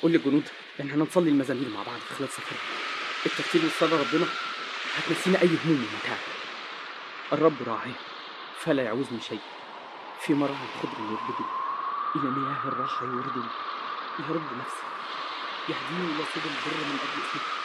قول للجنود ان احنا نصلي المزامير مع بعض في خلال سفرنا. الترتيل والصلاة ربنا هتنسينا اي هموم ومتاعب. الرب راعي فلا يعوزني شيء، في مراعي الخضر يربدني، الى مياه الراحة يوردني، يرد نفسي، يهديني الى سبل البر من اجل اسمه.